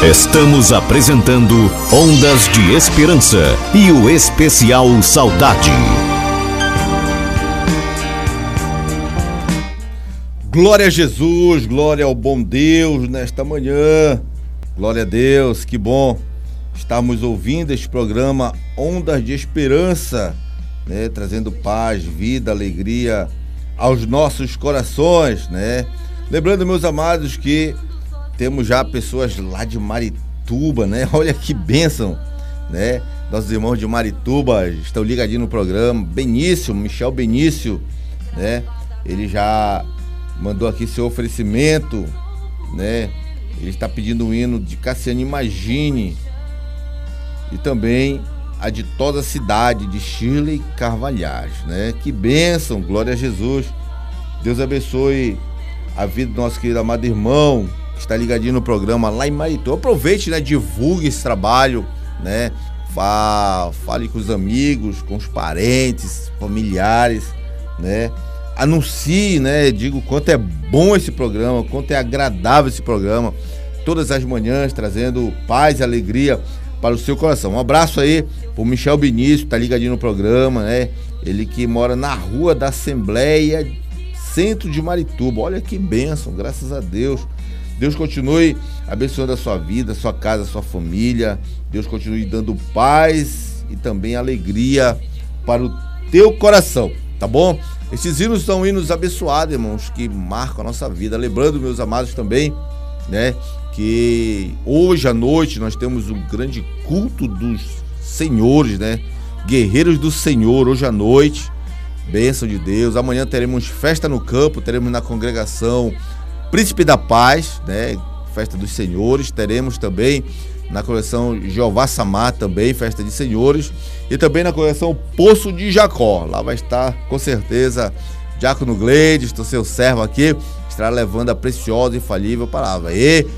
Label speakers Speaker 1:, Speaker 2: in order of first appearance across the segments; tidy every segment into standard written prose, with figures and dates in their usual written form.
Speaker 1: Estamos apresentando Ondas de Esperança e o especial Saudade.
Speaker 2: Glória a Jesus, glória ao bom Deus nesta manhã. Glória a Deus, que bom estarmos ouvindo este programa Ondas de Esperança, né? Trazendo paz, vida, alegria aos nossos corações, né? Lembrando, meus amados, que temos já pessoas lá de Marituba, né? Olha que bênção, né? Nossos irmãos de Marituba estão ligadinhos no programa. Benício, Michel Benício, né? Ele já mandou aqui seu oferecimento, né? Ele está pedindo um hino de Cassiano Imagine e também a de Toda a Cidade, de Shirley Carvalhais, né? Que bênção, glória a Jesus. Deus abençoe a vida do nosso querido amado irmão que está ligadinho no programa lá em Marituba. Aproveite, né? Divulgue esse trabalho, né? Fale com os amigos, com os parentes, familiares, né? Anuncie, né? Diga o quanto é bom esse programa, o quanto é agradável esse programa. Todas as manhãs, trazendo paz e alegria para o seu coração. Um abraço aí pro Michel Benício, tá ligadinho no programa, né? Ele que mora na Rua da Assembleia, centro de Marituba. Olha que bênção, graças a Deus. Deus continue abençoando a sua vida, a sua casa, a sua família. Deus continue dando paz e também alegria para o teu coração, tá bom? Esses hinos são hinos abençoados, irmãos, que marcam a nossa vida. Lembrando, meus amados, também, né, que hoje à noite nós temos um grande culto dos senhores, né? Guerreiros do Senhor, hoje à noite. Bênção de Deus. Amanhã teremos festa no campo, teremos na congregação Príncipe da Paz, né? Festa dos Senhores. Teremos também na congregação Jeová Samar, também festa de senhores, e também na congregação Poço de Jacó. Lá vai estar, com certeza, Diácono Gleides, seu servo aqui, estará levando a preciosa e infalível palavra.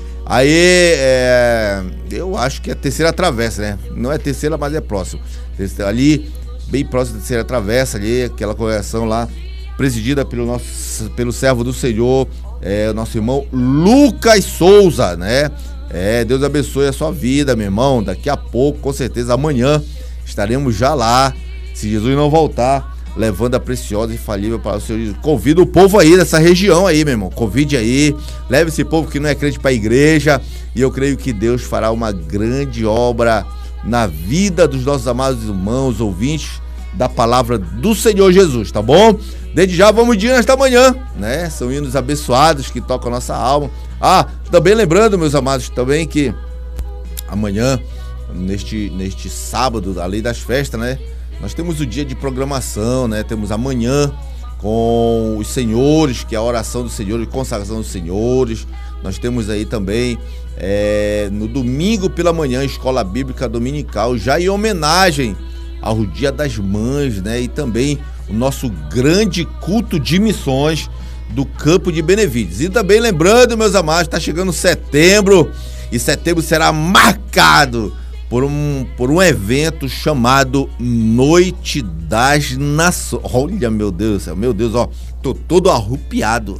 Speaker 2: Eu acho que é a terceira travessa, né? Não é terceira, mas é próximo. Ali, bem próximo da terceira travessa, ali, aquela congregação lá, presidida pelo servo do Senhor, o nosso irmão Lucas Souza, né? Deus abençoe a sua vida, meu irmão. Daqui a pouco, com certeza, amanhã estaremos já lá, se Jesus não voltar, levando a preciosa e infalível para o Senhor. Convida o povo aí dessa região aí, meu irmão. Convide aí, leve esse povo que não é crente para a igreja, e eu creio que Deus fará uma grande obra na vida dos nossos amados irmãos, ouvintes da palavra do Senhor Jesus, tá bom? Desde já vamos de nesta manhã, né? São hinos abençoados que tocam a nossa alma. Também lembrando, meus amados, também que amanhã, neste sábado, além das festas, né? Nós temos o dia de programação, né? Temos amanhã com os senhores, que é a oração dos senhores, consagração dos senhores. Nós temos aí também, no domingo pela manhã, escola bíblica dominical, já em homenagem ao Dia das Mães, né? E também o nosso grande culto de missões do Campo de Benevides. E também lembrando, meus amados, está chegando setembro, e setembro será marcado por um evento chamado Noite das Nações. Olha, meu Deus, ó, tô todo arrepiado,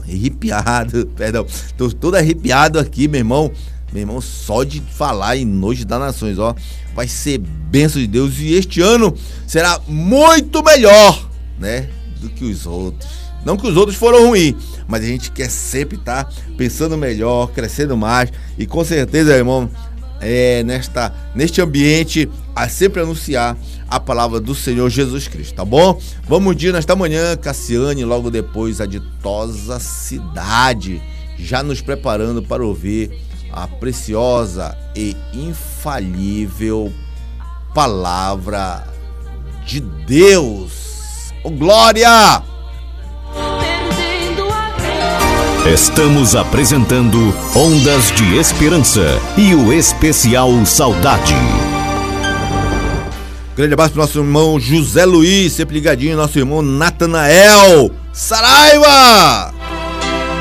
Speaker 2: tô todo arrepiado aqui, meu irmão, só de falar em Noite das Nações, ó, vai ser bênção de Deus, e este ano será muito melhor, né, do que os outros. Não que os outros foram ruins, mas a gente quer sempre estar pensando melhor, crescendo mais, e com certeza, irmão, neste ambiente, a sempre anunciar a palavra do Senhor Jesus Cristo, tá bom? Vamos de nesta manhã, Cassiane, logo depois a de Toda a Cidade, já nos preparando para ouvir a preciosa e infalível palavra de Deus. Oh, glória!
Speaker 1: Estamos apresentando Ondas de Esperança e o especial Saudade.
Speaker 2: Grande abraço pro nosso irmão José Luiz, sempre ligadinho, nosso irmão Natanael Saraiva!